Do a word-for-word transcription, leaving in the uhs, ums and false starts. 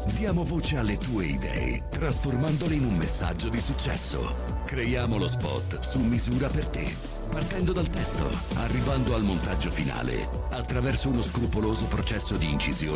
Diamo voce alle tue idee, trasformandole in un messaggio di successo. Creiamo lo spot su misura per te, partendo dal testo, arrivando al montaggio finale, attraverso uno scrupoloso processo di incisione